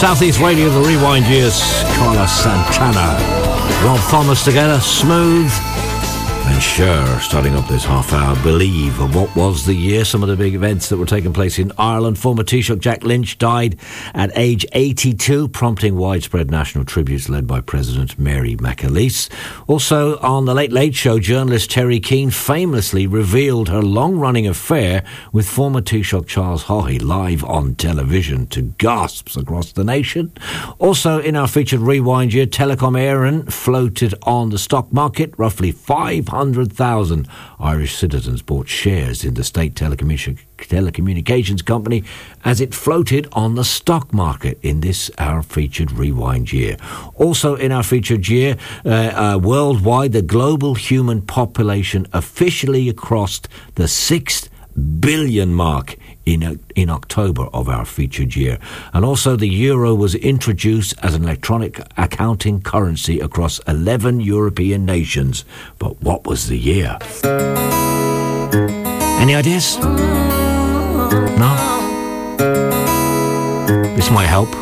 Southeast Radio, the Rewind Years, Carlos Santana, Rob Thomas together, Smooth, and Cher, starting up this half hour. Believe. And what was the year? Some of the big events that were taking place in Ireland. Former Taoiseach Jack Lynch died at age 82, prompting widespread national tributes led by President Mary McAleese. Also, on the Late Late Show, journalist Terry Keane famously revealed her long-running affair with former Taoiseach Charles Haughey live on television to gasps across the nation. Also, in our featured Rewind Year, Telecom Éireann floated on the stock market. Roughly 500,000 Irish citizens bought shares in the state telecommunications company as it floated on the stock market in this, our featured Rewind Year. Also in our featured year, worldwide, the global human population officially crossed the 6 billion mark in October of our featured year. And also the euro was introduced as an electronic accounting currency across 11 European nations. But what was the year? Any ideas? No? This might help.